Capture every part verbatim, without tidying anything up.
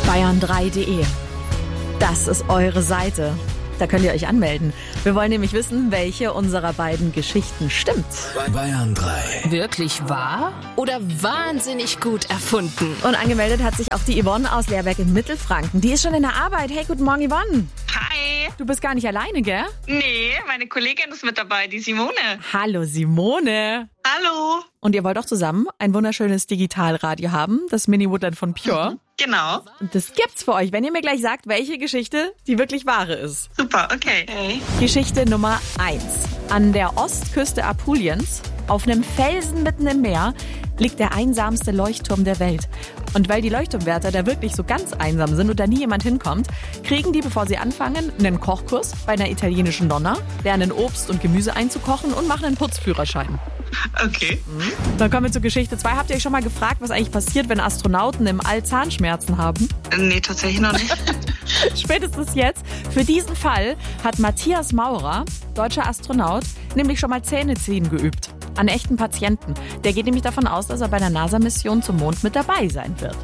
bayern drei punkt de. Das ist eure Seite. Da könnt ihr euch anmelden. Wir wollen nämlich wissen, welche unserer beiden Geschichten stimmt. Bayern drei. Wirklich wahr oder wahnsinnig gut erfunden? Und angemeldet hat sich auch die Yvonne aus Leerberg in Mittelfranken. Die ist schon in der Arbeit. Hey, guten Morgen, Yvonne. Hi. Du bist gar nicht alleine, gell? Nee, meine Kollegin ist mit dabei, die Simone. Hallo, Simone. Hallo. Und ihr wollt auch zusammen ein wunderschönes Digitalradio haben, das Mini Woodland von Pure. Mhm, genau. Und das gibt's für euch, wenn ihr mir gleich sagt, welche Geschichte die wirklich wahre ist. Super, okay. Hey. Geschichte Nummer eins. An der Ostküste Apuliens, auf einem Felsen mitten im Meer, liegt der einsamste Leuchtturm der Welt. Und weil die Leuchtturmwärter da wirklich so ganz einsam sind und da nie jemand hinkommt, kriegen die, bevor sie anfangen, einen Kochkurs bei einer italienischen Nonna, lernen Obst und Gemüse einzukochen und machen einen Putzführerschein. Okay. Mhm. Dann kommen wir zur Geschichte zwei. Habt ihr euch schon mal gefragt, was eigentlich passiert, wenn Astronauten im All Zahnschmerzen haben? Nee, tatsächlich noch nicht. Spätestens jetzt. Für diesen Fall hat Matthias Maurer, deutscher Astronaut, nämlich schon mal Zähneziehen geübt. An echten Patienten. Der geht nämlich davon aus, dass er bei einer NASA-Mission zum Mond mit dabei sein wird.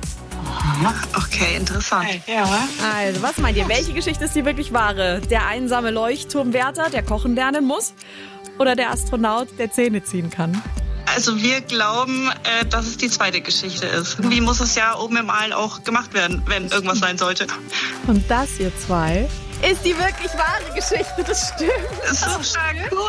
Okay, interessant. Ja. Also, was meint ihr? Welche Geschichte ist die wirklich wahre? Der einsame Leuchtturmwärter, der kochen lernen muss? Oder der Astronaut, der Zähne ziehen kann? Also wir glauben, äh, dass es die zweite Geschichte ist. Irgendwie muss es ja oben im All auch gemacht werden, wenn irgendwas sein sollte. Und das, ihr zwei, ist die wirklich wahre Geschichte. Das stimmt. Das ist so cool.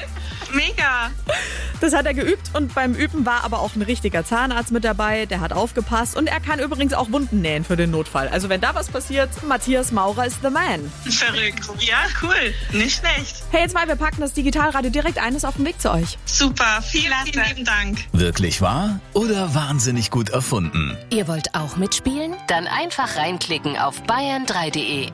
Mega. Das hat er geübt und beim Üben war aber auch ein richtiger Zahnarzt mit dabei, der hat aufgepasst und er kann übrigens auch Wunden nähen für den Notfall. Also wenn da was passiert, Matthias Maurer ist the man. Verrückt. Ja, cool. Nicht schlecht. Hey, jetzt mal, wir packen das Digitalradio direkt ein, ist auf dem Weg zu euch. Super. Vielen, vielen lieben Dank. Wirklich wahr oder wahnsinnig gut erfunden? Ihr wollt auch mitspielen? Dann einfach reinklicken auf bayern drei punkt de.